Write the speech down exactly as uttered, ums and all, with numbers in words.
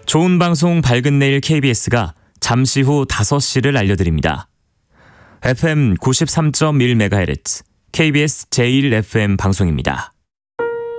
좋은 방송 밝은 내일 케이비에스가 잠시 후 다섯 시를 알려드립니다. 에프엠 구십삼 점 일 메가헤르츠 케이비에스 제일 에프엠 방송입니다.